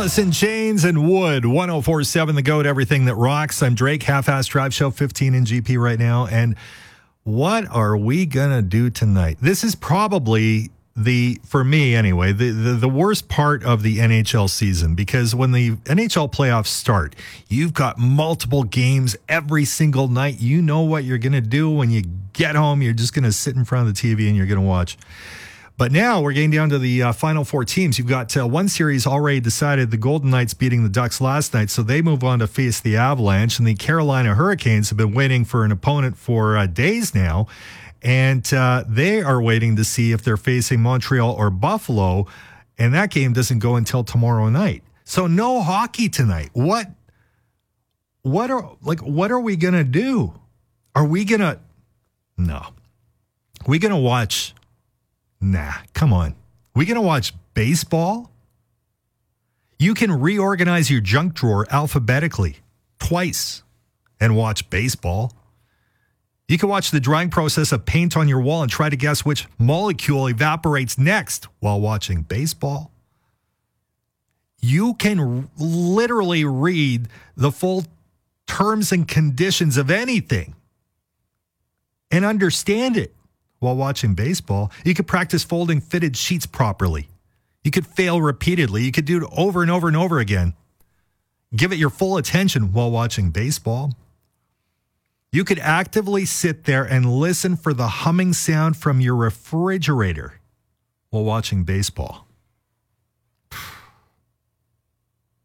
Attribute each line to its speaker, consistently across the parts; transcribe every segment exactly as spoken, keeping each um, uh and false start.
Speaker 1: Alice in Chains and Wood, one oh four point seven The Goat, everything that rocks. I'm Drake, Half-Ass Drive Show, fifteen in G P right now. And what are we going to do tonight? This is probably the, for me anyway, the, the, the worst part of the N H L season, because when the N H L playoffs start, you've got multiple games every single night. You know what you're going to do when you get home. You're just going to sit in front of the T V and you're going to watch. But now we're getting down to the uh, final four teams. You've got uh, one series already decided, the Golden Knights beating the Ducks last night, so they move on to face the Avalanche. And the Carolina Hurricanes have been waiting for an opponent for uh, days now, and uh, they are waiting to see if they're facing Montreal or Buffalo, and that game doesn't go until tomorrow night. So no hockey tonight. What? What are like? What are we gonna do? Are we gonna? No. We gonna watch? Nah, come on. We going to watch baseball? You can reorganize your junk drawer alphabetically twice and watch baseball. You can watch the drying process of paint on your wall and try to guess which molecule evaporates next while watching baseball. You can r- literally read the full terms and conditions of anything and understand it while watching baseball. You could practice folding fitted sheets properly. You could fail repeatedly. You could do it over and over and over again. Give it your full attention while watching baseball. You could actively sit there and listen for the humming sound from your refrigerator while watching baseball.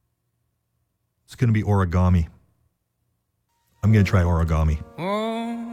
Speaker 1: It's going to be origami. I'm going to try origami.